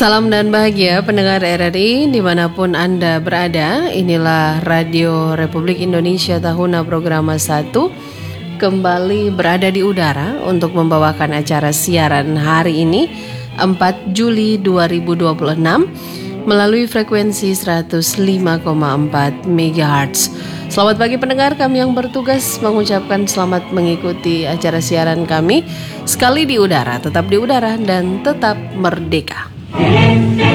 Salam dan bahagia pendengar RRI dimanapun Anda berada. Inilah Radio Republik Indonesia Tahuna Programa 1 kembali berada di udara untuk membawakan acara siaran hari ini 4 Juli 2026 melalui frekuensi 105,4 MHz. Selamat pagi pendengar, kami yang bertugas mengucapkan selamat mengikuti acara siaran kami sekali di udara, tetap di udara dan tetap merdeka.